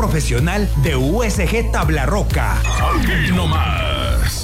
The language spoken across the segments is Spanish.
profesional de USG Tablarroca. Aquí nomás.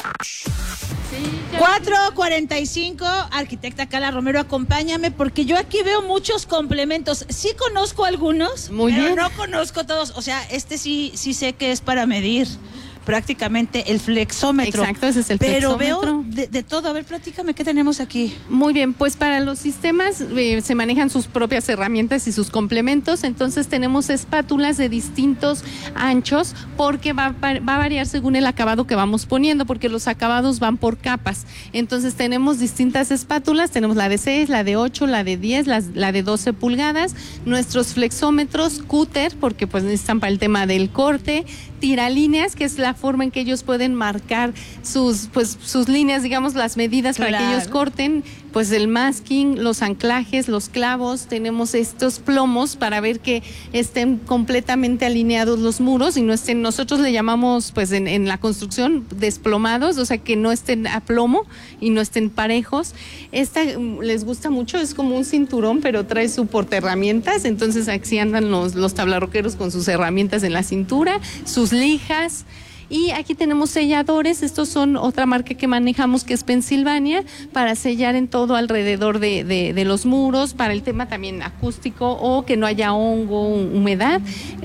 4:45, arquitecta Carla Romero, acompáñame porque yo aquí veo muchos complementos. Sí conozco algunos, muy pero bien. No conozco todos. O sea, sí sé que es para medir prácticamente el flexómetro. Exacto, ese es el flexómetro. Pero veo de todo. A ver, platícame, ¿qué tenemos aquí? Muy bien, pues para los sistemas se manejan sus propias herramientas y sus complementos. Entonces tenemos espátulas de distintos anchos porque va a variar según el acabado que vamos poniendo, porque los acabados van por capas. Entonces tenemos distintas espátulas, tenemos la de 6, la de 8, la de 10, la de 12 pulgadas, nuestros flexómetros cúter, porque pues necesitan para el tema del corte, tiralíneas, que es la forma en que ellos pueden marcar sus líneas, digamos, las medidas para que ellos corten, pues el masking, los anclajes, los clavos. Tenemos estos plomos para ver que estén completamente alineados los muros y no estén, nosotros le llamamos pues en la construcción desplomados, o sea que no estén a plomo y no estén parejos. Esta les gusta mucho, es como un cinturón, pero trae su portaherramientas, entonces aquí andan los tablarroqueros con sus herramientas en la cintura, sus lijas. Y aquí tenemos selladores, estos son otra marca que manejamos que es Pensilvania, para sellar en todo alrededor de los muros, para el tema también acústico o que no haya hongo, humedad.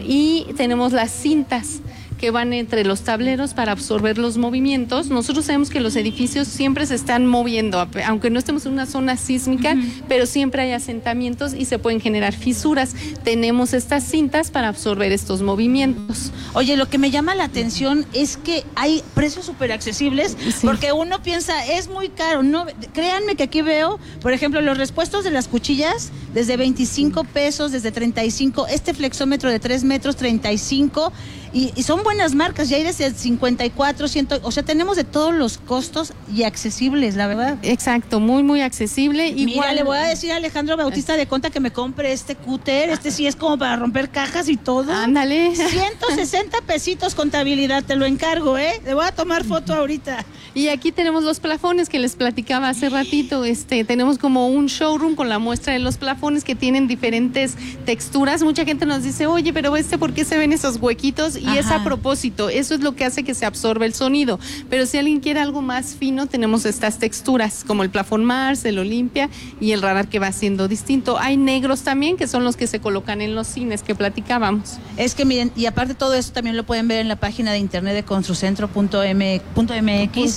Y tenemos las cintas que van entre los tableros para absorber los movimientos. Nosotros sabemos que los edificios siempre se están moviendo, aunque no estemos en una zona sísmica, pero siempre hay asentamientos y se pueden generar fisuras. Tenemos estas cintas para absorber estos movimientos. Oye, lo que me llama la atención es que hay precios súper accesibles, sí, porque uno piensa, es muy caro. No, créanme que aquí veo, por ejemplo, los repuestos de las cuchillas, desde 25 pesos, desde 35, este flexómetro de 3 metros, 35, y son buenas marcas, ya hay desde 54, 100, o sea, tenemos de todos los costos y accesibles, la verdad. Exacto, muy, muy accesible. Igual, mira, le voy a decir a Alejandro Bautista de Conta que me compre este cúter, este sí es como para romper cajas y todo. Ándale. 160 pesitos contabilidad, te lo encargo, le voy a tomar foto ahorita. Y aquí tenemos los plafones que les platicaba hace ratito, tenemos como un showroom con la muestra de los plafones que tienen diferentes texturas. Mucha gente nos dice, oye, pero ¿por qué se ven esos huequitos? Y es a propósito, eso es lo que hace que se absorba el sonido. Pero si alguien quiere algo más fino, tenemos estas texturas, como el plafón Mars, el Olimpia y el radar que va siendo distinto. Hay negros también, que son los que se colocan en los cines que platicábamos. Es que miren, y aparte todo eso también lo pueden ver en la página de internet de construcentro.mx.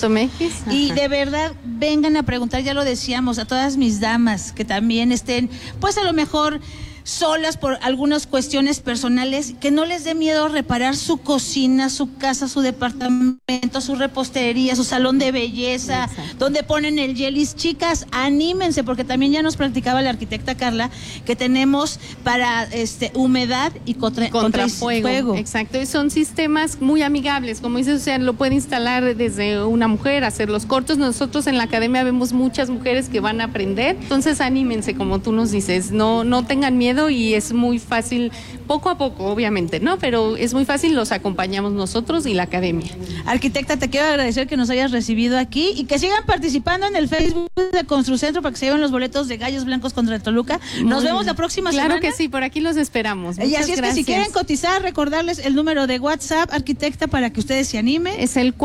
Y de verdad, vengan a preguntar, ya lo decíamos, a todas mis damas que también estén, pues a lo mejor solas por algunas cuestiones personales, que no les dé miedo reparar su cocina, su casa, su departamento, su repostería, su salón de belleza, exacto, donde ponen el Yelis. Chicas, anímense, porque también ya nos platicaba la arquitecta Carla que tenemos para humedad y contra fuego. Exacto, y son sistemas muy amigables, como dices, o sea, lo puede instalar desde una mujer, hacer los cortos. Nosotros en la academia vemos muchas mujeres que van a aprender, entonces anímense, como tú nos dices, no tengan miedo, y es muy fácil, poco a poco, obviamente, ¿no? Pero es muy fácil, los acompañamos nosotros y la academia. Arquitecta, te quiero agradecer que nos hayas recibido aquí y que sigan participando en el Facebook de Construcentro para que se lleven los boletos de Gallos Blancos contra Toluca. Nos vemos la próxima semana. Claro que sí, por aquí los esperamos. Y así es que si quieren cotizar, recordarles el número de WhatsApp, arquitecta, para que ustedes se animen. Es el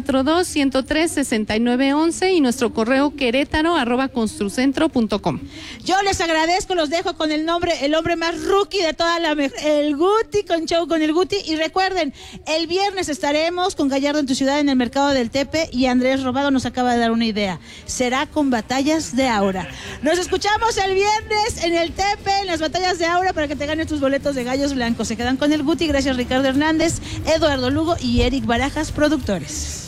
442-103-6911 y nuestro correo querétaro@construcentro.com. Yo les agradezco, los dejo con el hombre más rookie de toda el Guti, con show con el Guti. Y recuerden, el viernes estaremos con Gallardo en tu ciudad en el Mercado del Tepe, y Andrés Robado nos acaba de dar una idea. Será con Batallas de Aura. Nos escuchamos el viernes en el Tepe, en las Batallas de Aura, para que te ganen tus boletos de Gallos Blancos. Se quedan con el Guti. Gracias Ricardo Hernández, Eduardo Lugo y Eric Barajas, productores.